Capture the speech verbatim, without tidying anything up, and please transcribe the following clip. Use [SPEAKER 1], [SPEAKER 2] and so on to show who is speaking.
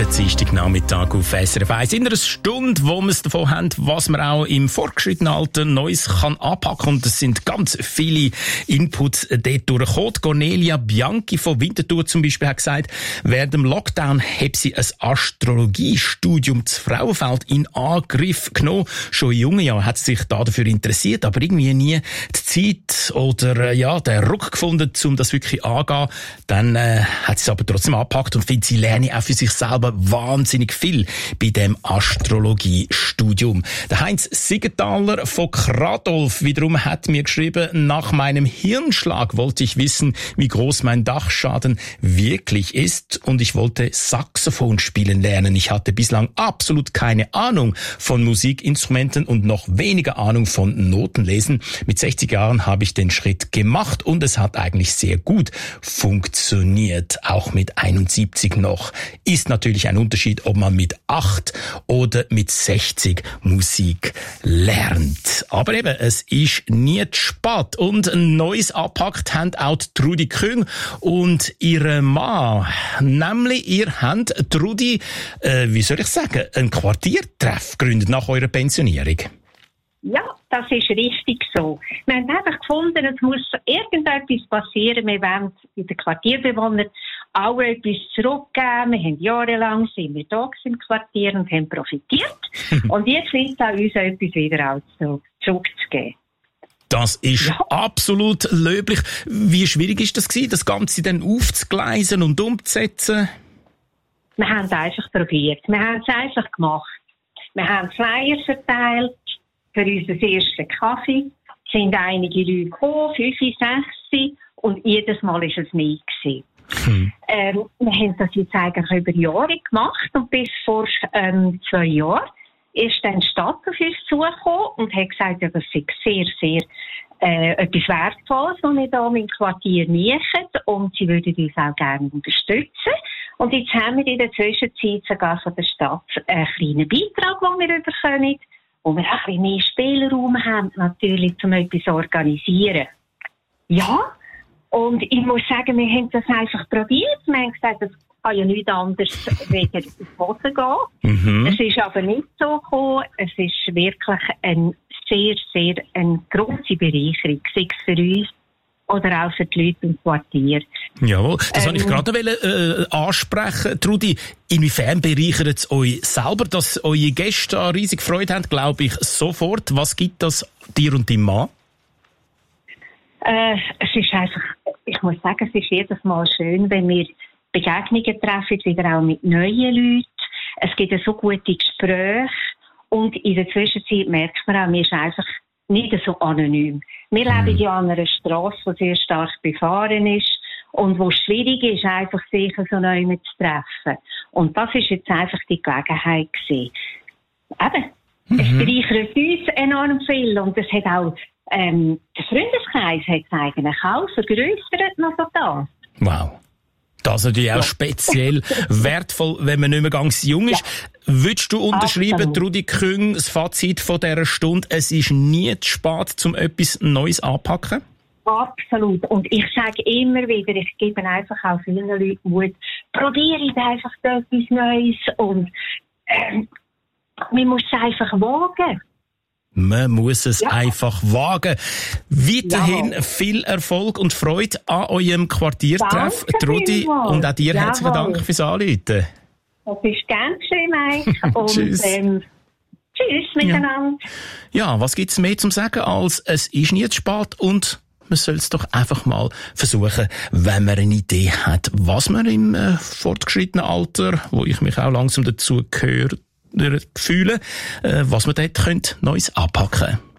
[SPEAKER 1] Der Dienstagnachmittag auf S R F eins. In einer Stunde, wo wir es davon haben, was man auch im fortgeschrittenen Alter Neues kann anpacken. Und es sind ganz viele Inputs dort durchgekommen. Cornelia Bianchi von Winterthur zum Beispiel hat gesagt, während dem Lockdown hat sie ein Astrologiestudium zu Frauenfeld in Angriff genommen. Schon in jungen Jahren hat sie sich da dafür interessiert, aber irgendwie nie die Zeit oder ja, den Ruck gefunden, um das wirklich anzugehen. Dann äh, hat sie es aber trotzdem angepackt und findet, sie lerne auch für sich selber wahnsinnig viel bei dem Astrologiestudium. Der Heinz Siegenthaler von Kradolf wiederum hat mir geschrieben, nach meinem Hirnschlag wollte ich wissen, wie groß mein Dachschaden wirklich ist und ich wollte Saxophon spielen lernen. Ich hatte bislang absolut keine Ahnung von Musikinstrumenten und noch weniger Ahnung von Notenlesen. Mit sechzig Jahren habe ich den Schritt gemacht und es hat eigentlich sehr gut funktioniert, auch mit einundsiebzig noch. Ist natürlich ein Unterschied, ob man mit acht oder mit sechzig Musik lernt. Aber eben, es ist nie zu spät. Und ein neues abpackt haben auch Trudi Küng und ihre Mann. Nämlich, ihr habt, Trudi, äh, wie soll ich sagen, einen Quartiertreff gegründet nach eurer Pensionierung.
[SPEAKER 2] Ja, das ist richtig so. Wir haben einfach gefunden, es muss irgendetwas passieren. Wir wollen bei den Quartierbewohnern auch etwas zurückgeben. Wir haben jahrelang sind wir da im Quartier und haben profitiert. Und jetzt ist es auch uns etwas wieder auch so zurückzugeben.
[SPEAKER 1] Das ist ja absolut löblich. Wie schwierig ist das gewesen, das Ganze dann aufzugleisen und umzusetzen?
[SPEAKER 2] Wir haben es einfach probiert. Wir haben es einfach gemacht. Wir haben Flyers verteilt für unseren ersten Kaffee. Es sind einige Leute gekommen, fünf, sechs, und jedes Mal war es mehr gewesen. Hm. Ähm, wir haben das jetzt eigentlich über Jahre gemacht und bis vor ähm, zwei Jahren ist dann die Stadt auf uns zugekommen und hat gesagt, ja, das sei sehr, sehr äh, etwas Wertvolles, was wir hier im Quartier machen und sie würden uns auch gerne unterstützen. Und jetzt haben wir in der Zwischenzeit sogar von der Stadt einen kleinen Beitrag, den wir bekommen, wo wir auch ein bisschen mehr Spielraum haben, natürlich, um etwas zu organisieren. Ja, und ich muss sagen, wir haben das einfach probiert. Wir haben gesagt, das kann ja nichts anderes wegen ins Boden gehen. Mhm. Es ist aber nicht so gekommen. Es ist wirklich eine sehr, sehr eine grosse Bereicherung, sei es für uns oder auch für die Leute im Quartier.
[SPEAKER 1] Jawohl, das
[SPEAKER 2] ähm,
[SPEAKER 1] wollte ich gerade äh, ansprechen. Trudi, inwiefern bereichert es euch selber, dass eure Gäste da riesig Freude haben, glaube ich, sofort. Was gibt das dir und deinem Mann?
[SPEAKER 2] Äh, es ist einfach, ich muss sagen, es ist jedes Mal schön, wenn wir Begegnungen treffen, wieder auch mit neuen Leuten. Es gibt so gute Gespräche und in der Zwischenzeit merkt man auch, wir sind einfach nicht so anonym. Wir mhm. leben ja an einer Strasse, die sehr stark befahren ist und wo es schwierig ist, einfach sich so neu zu treffen. Und das ist jetzt einfach die Gelegenheit gewesen. Eben, mhm. es bereichert uns enorm viel und es hat auch ähm, der Freundeskreis hat es eigentlich auch vergrössert noch so da.
[SPEAKER 1] Wow. Das ist natürlich auch ja. speziell wertvoll, wenn man nicht mehr ganz jung ist. Ja. Würdest du unterschreiben, Absolut. Trudi Küng, das Fazit von dieser Stunde, es ist nie zu spät, um etwas Neues anzupacken?
[SPEAKER 2] Absolut. Und ich sage immer wieder, ich gebe einfach auch vielen Leuten Mut, probiere einfach etwas Neues und ähm, man muss es einfach wagen.
[SPEAKER 1] Man muss es ja. einfach wagen. Weiterhin
[SPEAKER 2] Jawohl.
[SPEAKER 1] viel Erfolg und Freude an eurem Quartiertreff.
[SPEAKER 2] Danke
[SPEAKER 1] Trudi,
[SPEAKER 2] vielmals.
[SPEAKER 1] und auch dir
[SPEAKER 2] Jawohl.
[SPEAKER 1] herzlichen Dank fürs Anrufen.
[SPEAKER 2] Das ist ganz schön, Mike. Und,
[SPEAKER 1] tschüss.
[SPEAKER 2] Ähm, tschüss miteinander.
[SPEAKER 1] Ja. ja, was gibt es mehr zum Sagen, als es ist nie zu spät und man soll es doch einfach mal versuchen, wenn man eine Idee hat, was man im äh, fortgeschrittenen Alter, wo ich mich auch langsam dazu gehöre, fühlen, äh, was man dort könnte Neues anpacken.